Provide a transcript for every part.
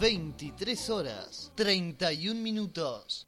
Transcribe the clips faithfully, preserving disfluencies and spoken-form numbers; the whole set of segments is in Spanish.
veintitrés horas, treinta y un minutos.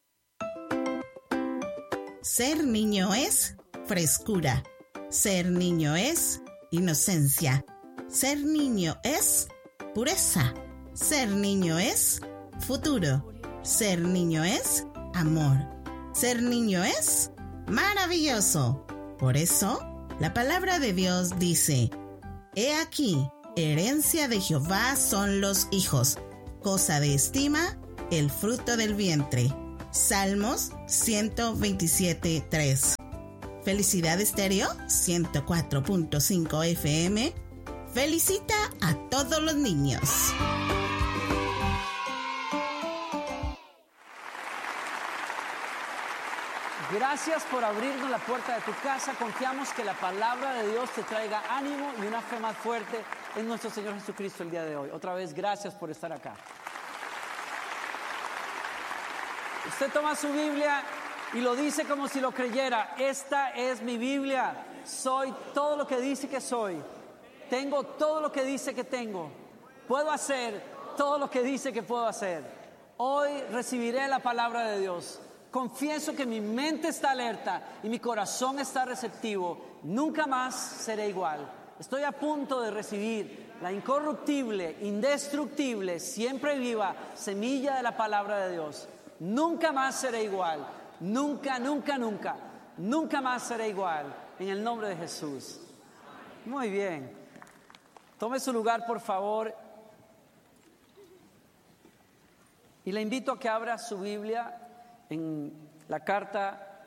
Ser niño es frescura. Ser niño es inocencia. Ser niño es pureza. Ser niño es futuro. Ser niño es amor. Ser niño es maravilloso. Por eso, la palabra de Dios dice: He aquí, herencia de Jehová son los hijos, cosa de estima el fruto del vientre. Salmos ciento veintisiete, tres. Felicidad Estéreo ciento cuatro punto cinco F M felicita a todos los niños. Gracias por abrirnos la puerta de tu casa. Confiamos que la palabra de Dios te traiga ánimo y una fe más fuerte en nuestro Señor Jesucristo el día de hoy. Otra vez, gracias por estar acá. Usted toma su Biblia y lo dice como si lo creyera. Esta es mi Biblia. Soy todo lo que dice que soy. Tengo todo lo que dice que tengo. Puedo hacer todo lo que dice que puedo hacer. Hoy recibiré la palabra de Dios. Confieso que mi mente está alerta y mi corazón está receptivo. Nunca más seré igual. Estoy a punto de recibir la incorruptible, indestructible, siempre viva semilla de la palabra de Dios. Nunca más seré igual. Nunca, nunca, nunca. Nunca más seré igual. En el nombre de Jesús. Muy bien. Tome su lugar, por favor. Y le invito a que abra su Biblia en la carta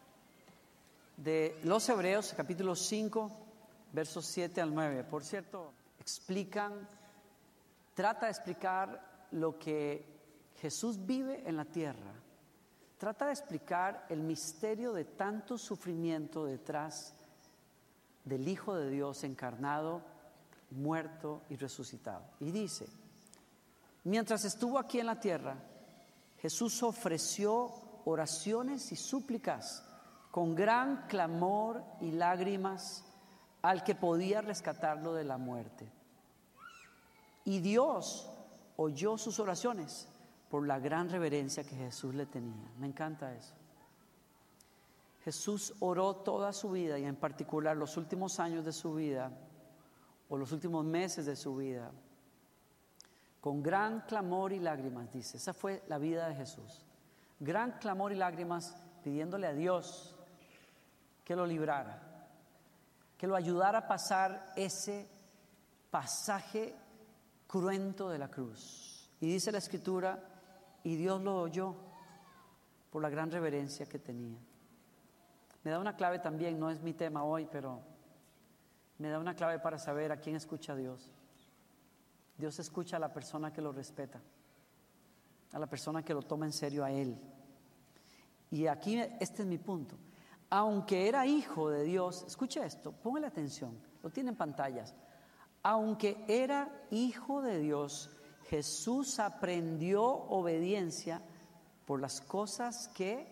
de los Hebreos, capítulo cinco, versos siete al nueve. Por cierto, explican, trata de explicar lo que Jesús vive en la tierra. Trata de explicar el misterio de tanto sufrimiento detrás del Hijo de Dios encarnado, muerto y resucitado. Y dice: mientras estuvo aquí en la tierra, Jesús ofreció oraciones y súplicas con gran clamor y lágrimas al que podía rescatarlo de la muerte. Y Dios oyó sus oraciones por la gran reverencia que Jesús le tenía. Me encanta eso. Jesús oró toda su vida, y en particular los últimos años de su vida, o los últimos meses de su vida, con gran clamor y lágrimas, dice. Esa fue la vida de Jesús. Gran clamor y lágrimas, pidiéndole a Dios que lo librara, que lo ayudara a pasar ese pasaje cruento de la cruz. Y dice la Escritura: y Dios lo oyó por la gran reverencia que tenía. Me da una clave también, no es mi tema hoy, pero me da una clave para saber a quién escucha a Dios. Dios escucha a la persona que lo respeta, a la persona que lo toma en serio a Él. Y aquí este es mi punto. Aunque era hijo de Dios, escucha esto, póngale atención, lo tiene en pantallas. Aunque era hijo de Dios, Jesús aprendió obediencia por las cosas que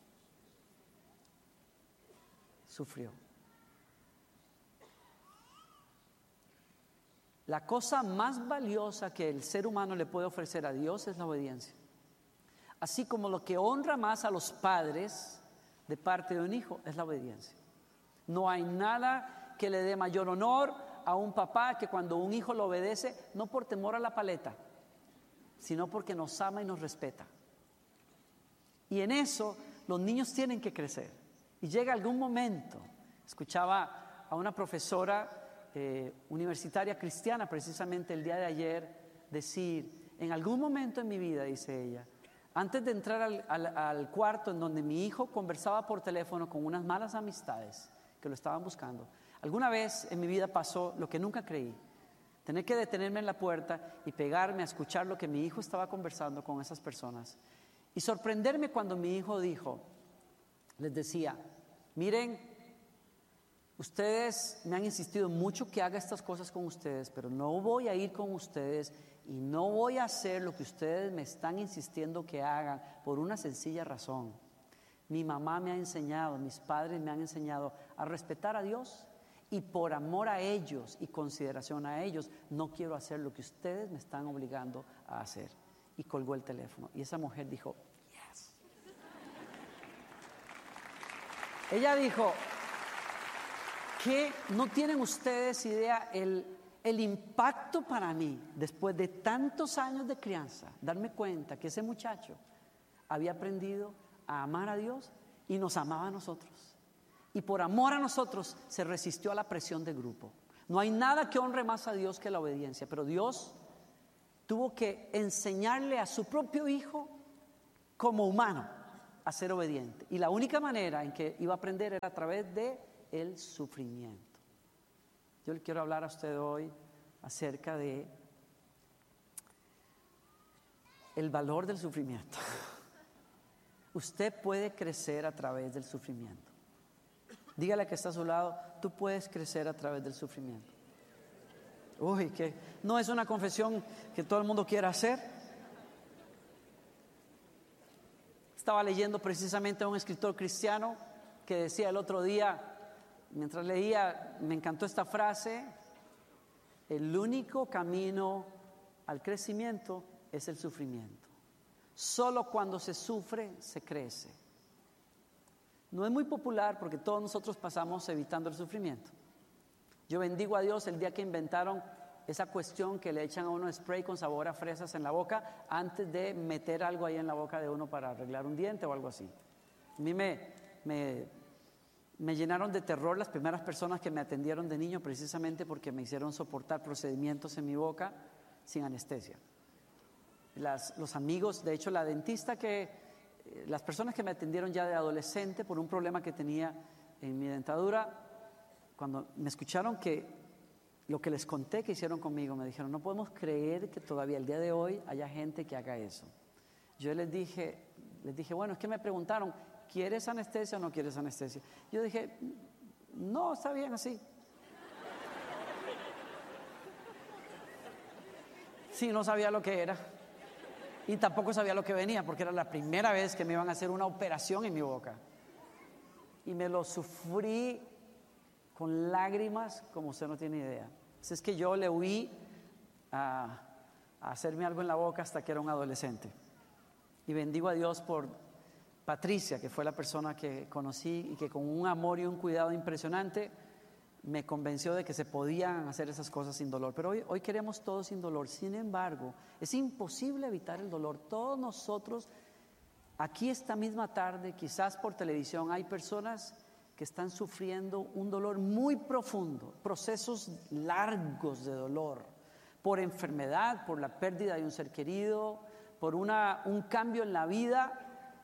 sufrió. La cosa más valiosa que el ser humano le puede ofrecer a Dios es la obediencia. Así como lo que honra más a los padres de parte de un hijo es la obediencia. No hay nada que le dé mayor honor a un papá que cuando un hijo lo obedece, no por temor a la paleta, sino porque nos ama y nos respeta. Y en eso los niños tienen que crecer. Y llega algún momento, escuchaba a una profesora Eh, universitaria cristiana precisamente el día de ayer decir: en algún momento en mi vida, dice ella, antes de entrar al, al, al cuarto en donde mi hijo conversaba por teléfono con unas malas amistades que lo estaban buscando, alguna vez en mi vida pasó lo que nunca creí: tener que detenerme en la puerta y pegarme a escuchar lo que mi hijo estaba conversando con esas personas, y sorprenderme cuando mi hijo dijo, les decía: miren, ustedes me han insistido mucho que haga estas cosas con ustedes, pero no voy a ir con ustedes y no voy a hacer lo que ustedes me están insistiendo que hagan por una sencilla razón. Mi mamá me ha enseñado, mis padres me han enseñado a respetar a Dios Y por amor a ellos y consideración a ellos, no quiero hacer lo que ustedes me están obligando a hacer. Y colgó el teléfono. Y esa mujer dijo, yes. Ella dijo, que no tienen ustedes idea el, el impacto para mí, después de tantos años de crianza, darme cuenta que ese muchacho había aprendido a amar a Dios y nos amaba a nosotros. Y por amor a nosotros se resistió a la presión de grupo. No hay nada que honre más a Dios que la obediencia, pero Dios tuvo que enseñarle a su propio hijo como humano a ser obediente. Y la única manera en que iba a aprender era a través de el sufrimiento. Yo le quiero hablar a usted hoy acerca de el valor del sufrimiento. Usted puede crecer a través del sufrimiento. Dígale que está a su lado, tú puedes crecer a través del sufrimiento. Uy, que no es una confesión que todo el mundo quiera hacer. Estaba leyendo precisamente a un escritor cristiano que decía el otro día, mientras leía, me encantó esta frase: el único camino al crecimiento es el sufrimiento. Solo cuando se sufre se crece. No es muy popular porque todos nosotros pasamos evitando el sufrimiento. Yo bendigo a Dios el día que inventaron esa cuestión que le echan a uno spray con sabor a fresas en la boca antes de meter algo ahí en la boca de uno para arreglar un diente o algo así. A mí me, me, me llenaron de terror las primeras personas que me atendieron de niño, precisamente porque me hicieron soportar procedimientos en mi boca sin anestesia. Las, los amigos, de hecho la dentista que... Las personas que me atendieron ya de adolescente por un problema que tenía en mi dentadura, cuando me escucharon que lo que les conté que hicieron conmigo, me dijeron, no podemos creer que todavía el día de hoy haya gente que haga eso. Yo les dije, les dije, bueno, es que me preguntaron, ¿quieres anestesia o no quieres anestesia? Yo dije, no, está bien así. Sí, no sabía lo que era. Y tampoco sabía lo que venía, porque era la primera vez que me iban a hacer una operación en mi boca. Y me lo sufrí con lágrimas como usted no tiene idea. Así es que yo le huí a, a hacerme algo en la boca hasta que era un adolescente. Y bendigo a Dios por Patricia, que fue la persona que conocí y que con un amor y un cuidado impresionante me convenció de que se podían hacer esas cosas sin dolor. Pero hoy, hoy queremos todo sin dolor. Sin embargo, es imposible evitar el dolor. Todos nosotros, aquí esta misma tarde, quizás por televisión, hay personas que están sufriendo un dolor muy profundo, procesos largos de dolor, por enfermedad, por la pérdida de un ser querido, por una, un cambio en la vida,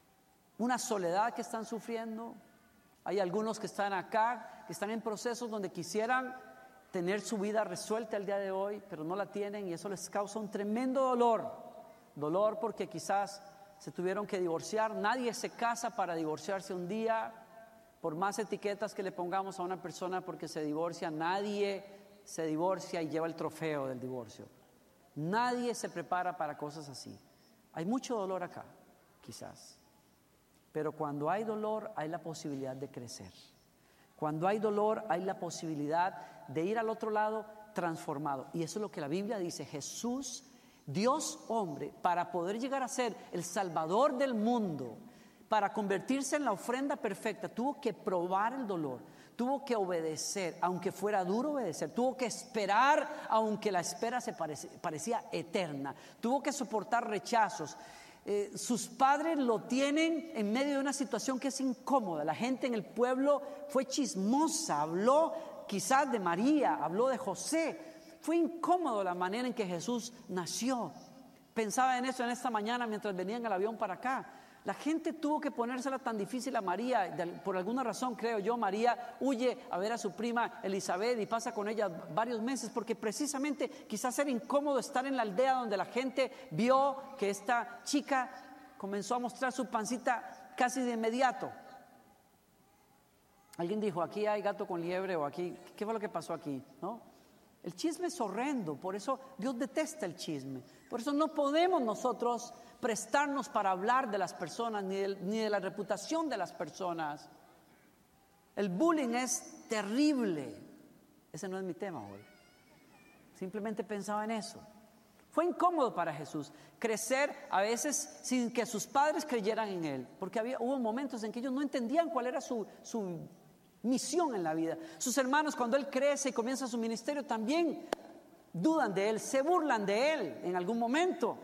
una soledad que están sufriendo. Hay algunos que están acá, que están en procesos donde quisieran tener su vida resuelta el día de hoy, pero no la tienen y eso les causa un tremendo dolor. Dolor porque quizás se tuvieron que divorciar. Nadie se casa para divorciarse un día. Por más etiquetas que le pongamos a una persona porque se divorcia, nadie se divorcia y lleva el trofeo del divorcio. Nadie se prepara para cosas así. Hay mucho dolor acá, quizás. Pero cuando hay dolor, hay la posibilidad de crecer. Cuando hay dolor, hay la posibilidad de ir al otro lado transformado. Y eso es lo que la Biblia dice. Jesús, Dios hombre, para poder llegar a ser el Salvador del mundo, para convertirse en la ofrenda perfecta, tuvo que probar el dolor, tuvo que obedecer, aunque fuera duro obedecer, tuvo que esperar, aunque la espera se parecía, parecía eterna, tuvo que soportar rechazos. Eh, sus padres lo tienen en medio de una situación que es incómoda. La gente en el pueblo fue chismosa, habló quizás de María, habló de José. Fue incómodo la manera en que Jesús nació. Pensaba en eso en esta mañana mientras venía en el avión para acá. La gente tuvo que ponérsela tan difícil a María, por alguna razón creo yo. María huye a ver a su prima Elizabeth y pasa con ella varios meses porque precisamente quizás era incómodo estar en la aldea donde la gente vio que esta chica comenzó a mostrar su pancita casi de inmediato. Alguien dijo, aquí hay gato con liebre, o aquí, ¿qué fue lo que pasó aquí? ¿No? El chisme es horrendo, por eso Dios detesta el chisme. Por eso no podemos nosotros prestarnos para hablar de las personas, ni de, ni de la reputación de las personas. El bullying es terrible. Ese no es mi tema hoy. Simplemente pensaba en eso. Fue incómodo para Jesús crecer a veces sin que sus padres creyeran en Él, porque había, hubo momentos en que ellos no entendían cuál era su, su misión en la vida. Sus hermanos, cuando Él crece y comienza su ministerio, también dudan de Él, se burlan de Él en algún momento.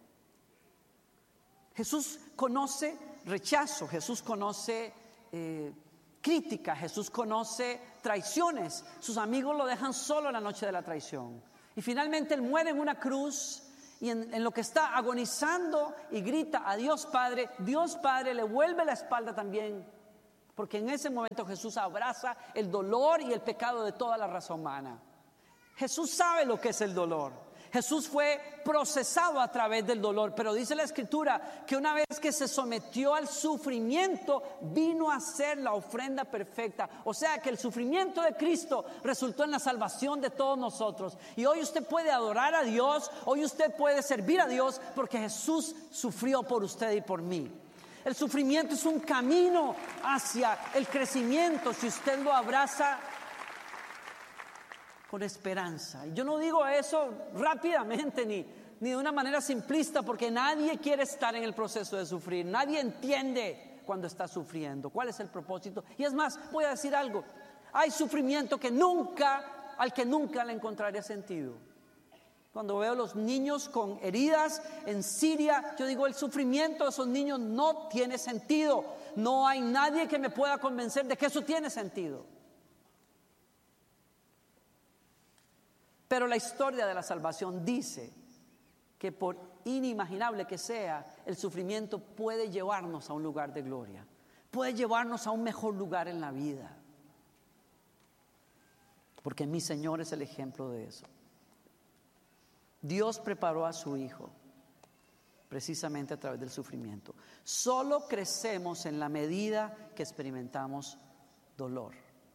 Jesús conoce rechazo, Jesús conoce eh, crítica, Jesús conoce traiciones. Sus amigos lo dejan solo en la noche de la traición. Y finalmente Él muere en una cruz y en, en lo que está agonizando y grita a Dios Padre, Dios Padre le vuelve la espalda también, porque en ese momento Jesús abraza el dolor y el pecado de toda la raza humana. Jesús sabe lo que es el dolor. Jesús fue procesado a través del dolor, pero dice la Escritura que una vez que se sometió al sufrimiento, vino a ser la ofrenda perfecta. O sea que el sufrimiento de Cristo resultó en la salvación de todos nosotros. Y hoy usted puede adorar a Dios, hoy usted puede servir a Dios, porque Jesús sufrió por usted y por mí. El sufrimiento es un camino hacia el crecimiento si usted lo abraza con esperanza. Y yo no digo eso rápidamente ni, ni de una manera simplista, porque nadie quiere estar en el proceso de sufrir. Nadie entiende cuando está sufriendo cuál es el propósito. Y es más, voy a decir algo: hay sufrimiento que nunca, al que nunca le encontraría sentido. Cuando veo los niños con heridas en Siria, yo digo, el sufrimiento de esos niños no tiene sentido. No hay nadie que me pueda convencer de que eso tiene sentido. Pero la historia de la salvación dice que, por inimaginable que sea, el sufrimiento puede llevarnos a un lugar de gloria, puede llevarnos a un mejor lugar en la vida, porque mi Señor es el ejemplo de eso. Dios preparó a su Hijo precisamente a través del sufrimiento. Solo crecemos en la medida que experimentamos dolor.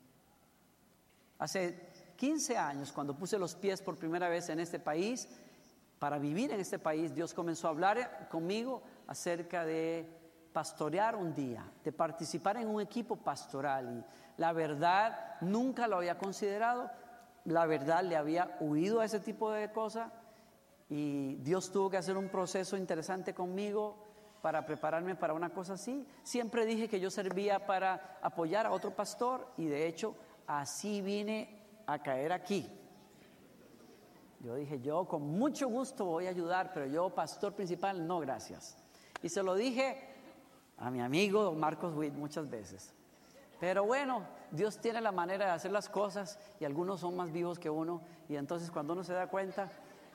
Hace quince años, cuando puse los pies por primera vez en este país, para vivir en este país, Dios comenzó a hablar conmigo acerca de pastorear un día, de participar en un equipo pastoral. Y la verdad, nunca lo había considerado. La verdad, le había huido a ese tipo de cosas. Y Dios tuvo que hacer un proceso interesante conmigo para prepararme para una cosa así. Siempre dije que yo servía para apoyar a otro pastor, y de hecho así vine a caer aquí. Yo dije, yo con mucho gusto voy a ayudar, pero yo pastor principal, no, gracias. Y se lo dije a mi amigo don Marcos Witt muchas veces. Pero bueno, Dios tiene la manera de hacer las cosas, y algunos son más vivos que uno, y entonces cuando uno se da cuenta,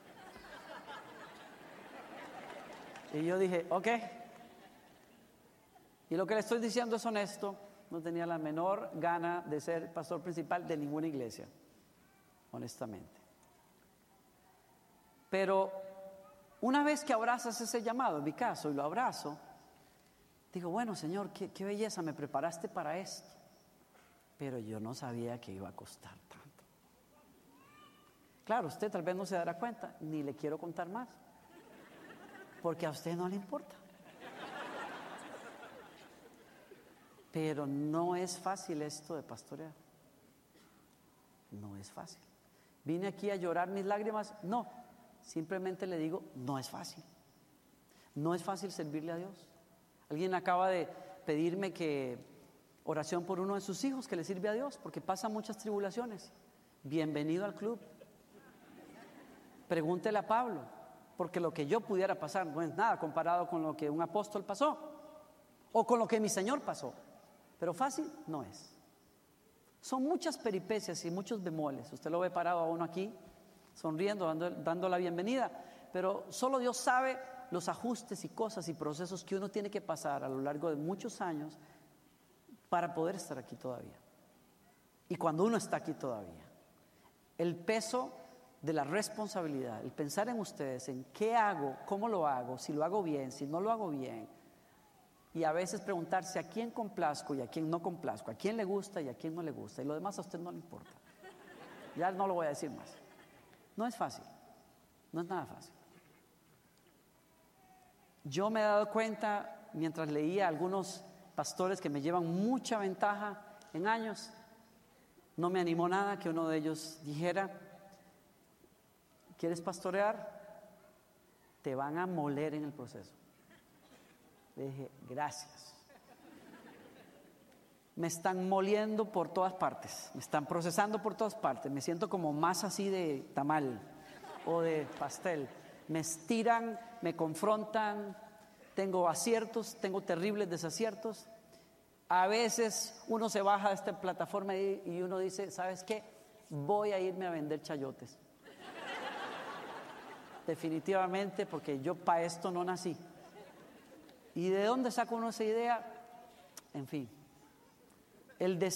y yo dije, ok. Y lo que le estoy diciendo es honesto. No tenía la menor gana de ser pastor principal de ninguna iglesia, honestamente. Pero una vez que abrazas ese llamado, en mi caso, y lo abrazo, digo, bueno, Señor, qué, qué belleza, me preparaste para esto. Pero yo no sabía que iba a costar tanto. Claro, usted tal vez no se dará cuenta, ni le quiero contar más, porque a usted no le importa. Pero no es fácil esto de pastorear. No es fácil. ¿Vine aquí a llorar mis lágrimas? No, simplemente le digo, no es fácil. No es fácil servirle a Dios. Alguien acaba de pedirme que oración por uno de sus hijos que le sirve a Dios, porque pasa muchas tribulaciones. Bienvenido al club. Pregúntele a Pablo, porque lo que yo pudiera pasar no es nada comparado con lo que un apóstol pasó, o con lo que mi Señor pasó. Pero fácil no es. Son muchas peripecias y muchos bemoles. Usted lo ve parado a uno aquí, sonriendo, dando, dando la bienvenida, pero solo Dios sabe los ajustes y cosas y procesos que uno tiene que pasar a lo largo de muchos años para poder estar aquí todavía. Y cuando uno está aquí todavía, el peso de la responsabilidad, el pensar en ustedes, en qué hago, cómo lo hago, si lo hago bien, si no lo hago bien, y a veces preguntarse a quién complazco y a quién no complazco, a quién le gusta y a quién no le gusta, y lo demás a usted no le importa. Ya no lo voy a decir más. No es fácil, no es nada fácil. Yo me he dado cuenta, mientras leía a algunos pastores que me llevan mucha ventaja, en años. No me animó nada que uno de ellos dijera: ¿quieres pastorear? Te van a moler en el proceso. Le dije: gracias. Me están moliendo por todas partes, me están procesando por todas partes. Me siento como masa así de tamal o de pastel. Me estiran, me confrontan, tengo aciertos, tengo terribles desaciertos. A veces uno se baja de esta plataforma y, y uno dice: ¿sabes qué? Voy a irme a vender chayotes. Definitivamente, porque yo para esto no nací. ¿Y de dónde saca uno esa idea? En fin, el